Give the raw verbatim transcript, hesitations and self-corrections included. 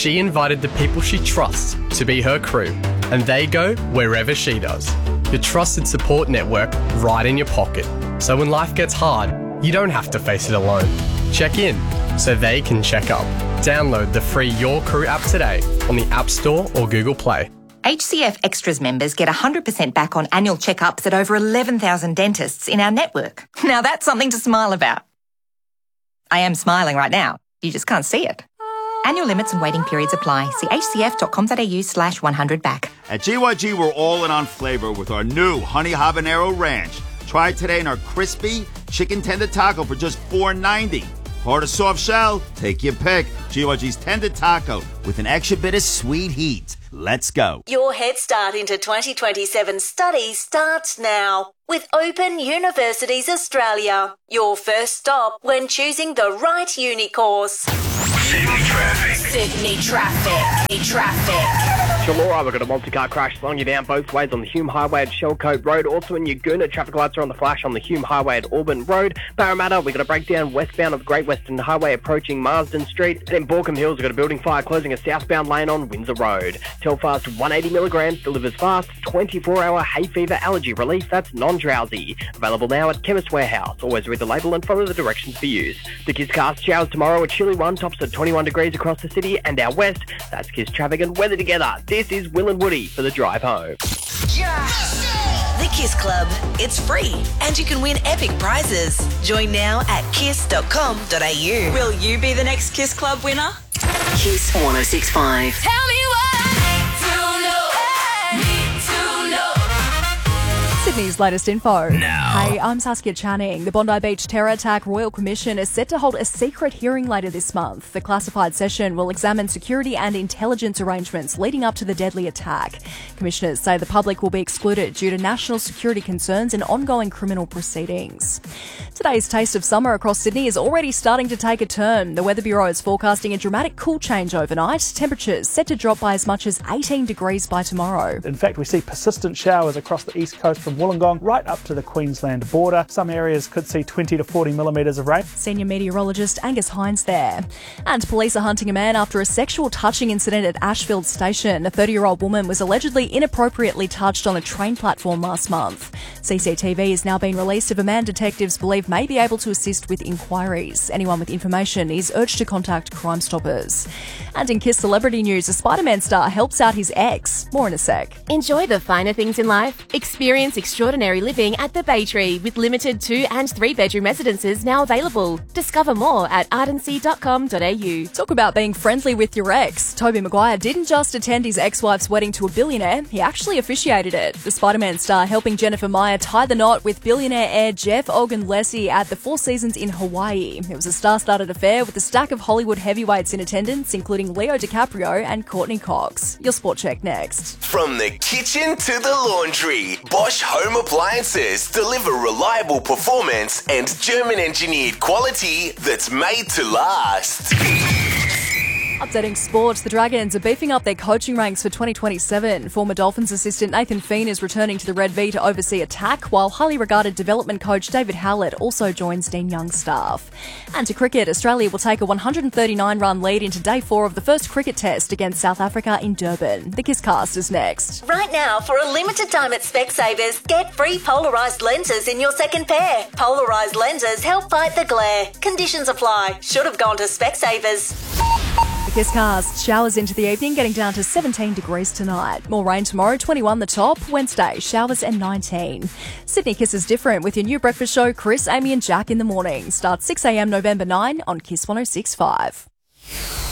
she invited the people she trusts to be her crew, and they go wherever she does. Your trusted support network right in your pocket. So when life gets hard, you don't have to face it alone. Check in so they can check up. Download the free Your Crew app today on the App Store or Google Play. H C F Extras members get one hundred percent back on annual checkups at over eleven thousand dentists in our network. Now that's something to smile about. I am smiling right now. You just can't see it. Annual limits and waiting periods apply. See hcf.com.au slash 100 back. At G Y G, we're all in on flavor with our new Honey Habanero Ranch. Try it today in our crispy chicken tender taco for just four ninety. Hard or soft shell? Take your pick. G Y G's tender taco with an extra bit of sweet heat. Let's go. Your head start into twenty twenty-seven study starts now with Open Universities Australia. Your first stop when choosing the right uni course. Sydney traffic. Sydney traffic. Sydney traffic. Chilora, we've got a multi-car crash slowing you down both ways on the Hume Highway at Shellcote Road. Also in Yagoona, traffic lights are on the flash on the Hume Highway at Auburn Road. Parramatta, we've got a breakdown westbound of the Great Western Highway approaching Marsden Street. And in Borkham Hills, we've got a building fire closing a southbound lane on Windsor Road. Telfast one hundred eighty milligrams delivers fast, twenty-four hour hay fever allergy relief that's non-drowsy. Available now at Chemist Warehouse. Always read the label and follow the directions for use. The Kiss Cast showers tomorrow at chilly one, tops at twenty-one degrees across the city and out west. That's Kiss traffic and weather together. This is Will and Woody for the drive home. The Kiss Club. It's free and you can win epic prizes. Join now at kiss dot com dot a u. Will you be the next Kiss Club winner? Kiss one oh six point five. Tell me Sydney's latest info. Now. Hey, I'm Saskia Channing. The Bondi Beach Terror Attack Royal Commission is set to hold a secret hearing later this month. The classified session will examine security and intelligence arrangements leading up to the deadly attack. Commissioners say the public will be excluded due to national security concerns and ongoing criminal proceedings. Today's taste of summer across Sydney is already starting to take a turn. The Weather Bureau is forecasting a dramatic cool change overnight. Temperatures set to drop by as much as eighteen degrees by tomorrow. In fact, we see persistent showers across the east coast from Wollongong right up to the Queensland border. Some areas could see twenty to forty millimetres of rain. Senior meteorologist Angus Hines there. And police are hunting a man after a sexual touching incident at Ashfield Station. A thirty-year-old woman was allegedly inappropriately touched on a train platform last month. C C T V has now been released of a man detectives believe may be able to assist with inquiries. Anyone with information is urged to contact Crime Stoppers. And in Kiss celebrity news, a Spider-Man star helps out his ex. More in a sec. Enjoy the finer things in life. Experience extraordinary living at the Bay Tree with limited two and three bedroom residences now available. Discover more at ardency dot com dot a u. Talk about being friendly with your ex. Tobey Maguire didn't just attend his ex-wife's wedding to a billionaire, he actually officiated it. The Spider-Man star helping Jennifer Meyer tie the knot with billionaire heir Jeff Ogunlesi at the Four Seasons in Hawaii. It was a star-studded affair with a stack of Hollywood heavyweights in attendance, including Leo DiCaprio and Courtney Cox. Your Sport Check next. From the kitchen to the laundry, Bosch Home Appliances deliver reliable performance and German-engineered quality that's made to last. Updating sport, the Dragons are beefing up their coaching ranks for twenty twenty-seven. Former Dolphins assistant Nathan Feen is returning to the Red V to oversee attack, while highly regarded development coach David Howlett also joins Dean Young's staff. And to cricket, Australia will take a one hundred thirty-nine run lead into day four of the first cricket test against South Africa in Durban. The Kisscast is next. Right now, for a limited time at Specsavers, get free polarised lenses in your second pair. Polarised lenses help fight the glare. Conditions apply. Should have gone to Specsavers. The Kisscast, showers into the evening, getting down to seventeen degrees tonight. More rain tomorrow, twenty-one the top. Wednesday, showers and nineteen. Sydney Kiss is different with your new breakfast show, Chris, Amy and Jack in the morning. Starts six a m November ninth on Kiss one oh six point five.